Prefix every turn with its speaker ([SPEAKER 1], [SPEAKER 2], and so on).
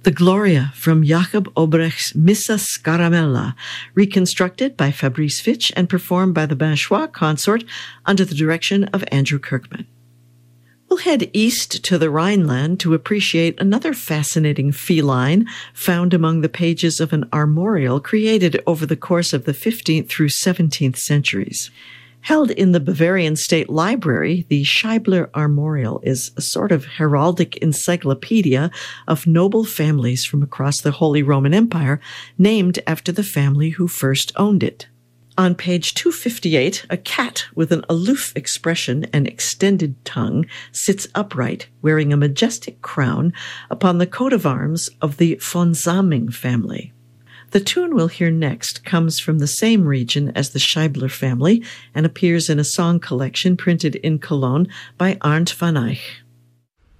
[SPEAKER 1] The Gloria from Jacob Obrecht's Missa Scaramella, reconstructed by Fabrice Fitch and performed by the Binchois Consort under the direction of Andrew Kirkman. We'll head east to the Rhineland to appreciate another fascinating feline found among the pages of an armorial created over the course of the 15th through 17th centuries. Held in the Bavarian State Library, the Scheibler Armorial is a sort of heraldic encyclopedia of noble families from across the Holy Roman Empire, named after the family who first owned it. On page 258, a cat with an aloof expression and extended tongue sits upright, wearing a majestic crown, upon the coat of arms of the von Saming family. The tune we'll hear next comes from the same region as the Scheibler family and appears in a song collection printed in Cologne by Arndt van Eyck.